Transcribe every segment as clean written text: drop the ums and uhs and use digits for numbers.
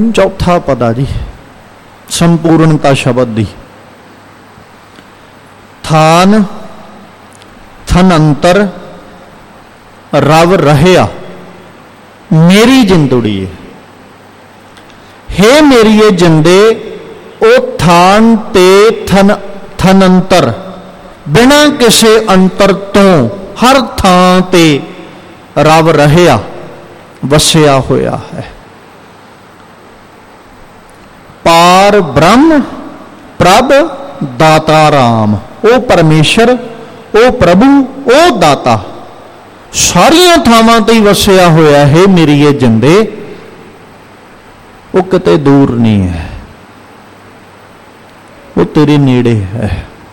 चौथा पद आ जी संपूर्णता शब्द दी। थान थनंतर रव रहया मेरी जिंदड़ी है। हे मेरी ये जिंदे ओ थान ते थनंतर बिना किसी अंतर तो हर थां ते रव रहया वसिया होया है। पार ब्रह्म प्रभ दाता राम ओ परमेश्वर ओ प्रभु ओ दाता सारिया थावां ते वसिया होया है। मेरी ये जिंदे वो किते दूर नहीं है, वो तेरे नेड़े है,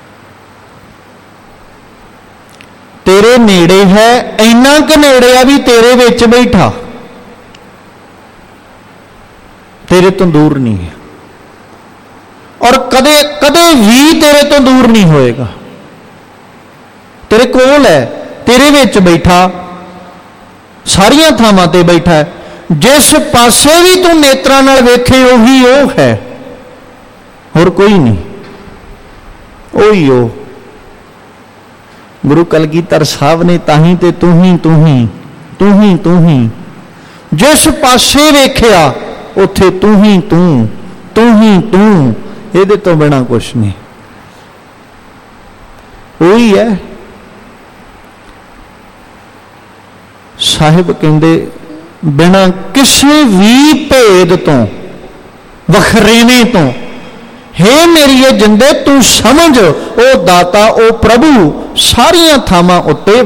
तेरे नेड़े है। इन्ना क नेड़े आ भी तेरे विच बैठा, तेरे तो दूर नहीं है और कदे कदे भी तेरे तो दूर नहीं होएगा। तेरे कोल है, तेरे विच बैठा, सारिया थावां ते बैठा है। जिस पासे भी तू नेत्रां नाल वेखे उही ओ है, होर कोई नहीं, ओही ओ। गुरु कलगीधर साहब ने ताही ते तू ही तू ही तू ही तू ही, जिस पासे वेख्या उथे तू ही तू ही तू, ਇਹਦੇ ਤੋਂ बिना कुछ नहीं। ਉਹੀ है साहिब कहते बिना किसी भी भेद तो वखरेवे तो हे मेरी ये जिंदे तू समझ ओ दाता ओ प्रभु सारिया थावां उत्ते